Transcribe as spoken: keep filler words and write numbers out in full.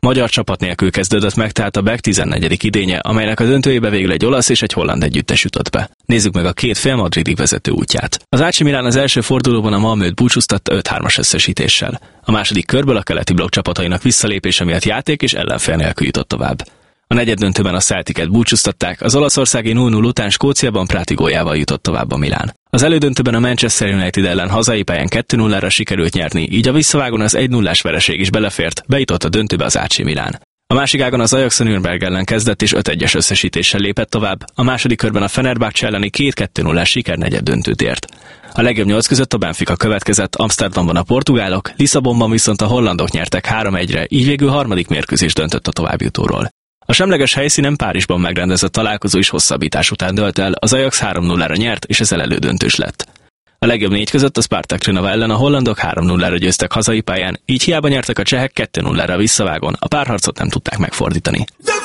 Magyar csapat nélkül kezdődött meg tehát a bé e ká tizennegyedik idénye, amelynek a döntőjébe végül egy olasz és egy holland együttes jutott be. Nézzük meg a két fél madridig vezető útját. Az á cé Milán az első fordulóban a Malmöt búcsúztatta öt-hármas összesítéssel. A második körből a keleti blokk csapatainak visszalépése miatt játék és ellenfél nélkül jutott tovább. A negyeddöntőben a Celticet búcsúztatták, az olaszországi nulla nulla után Skóciában Prati góljával jutott tovább a Milán. Az elődöntőben a Manchester United ellen hazai pályán kettő nullára sikerült nyerni, így a visszavágón az egy nullás vereség is belefért, bejutott a döntőbe az á cé Milán. A másik ágon az Ajax a Nürnberg ellen kezdett és öt egyes összesítéssel lépett tovább, a második körben a Fenerbahce elleni két kettő nullás siker negyeddöntőt ért. A legjobb nyolc között a Benfica következett, Amsterdamban a portugálok, Lisszabonban viszont a hollandok nyertek három egyre, így végül harmadik mérkőzés döntött a továbbjutóról. A semleges helyszínen Párizsban megrendezett találkozó is hosszabbítás után dölt el, az Ajax három nullára nyert és ezzel elődöntős lett. A legjobb négy között a Spartak Trnava ellen a hollandok három nullára győztek hazai pályán, így hiába nyertek a csehek kettő nullára visszavágon, a párharcot nem tudták megfordítani.